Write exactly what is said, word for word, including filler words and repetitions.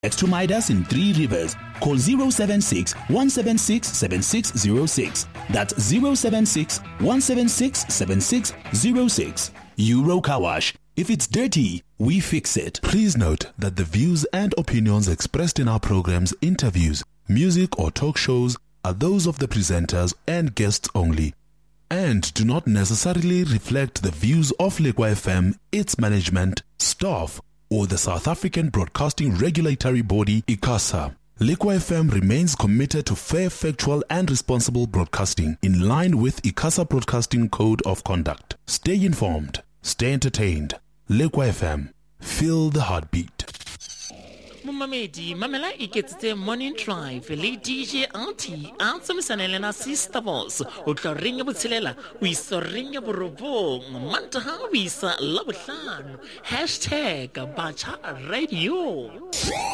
Next to Midas in Three Rivers. Call zero seven six, one seven six, seven six zero six. That's zero seven six, one seven six, seven six zero six. Euro Car Wash. If it's dirty, we fix it. Please note that the views and opinions expressed in our programs, interviews, music or talk shows are those of the presenters and guests only, and do not necessarily reflect the views of Lekwa F M, its management, staff, or the South African Broadcasting Regulatory Body, ICASA. Lekwa F M remains committed to fair, factual, and responsible broadcasting in line with ICASA Broadcasting Code of Conduct. Stay informed, stay entertained. Lekwa F M, feel the heartbeat. Mumamedi, Mamela iketse morning drive, le D J Auntie, answer Sanelena sister boss, o tla ringa botselela, we so ringa borobong, mantaha we sa labuhlano, hashtag Bacha Radio.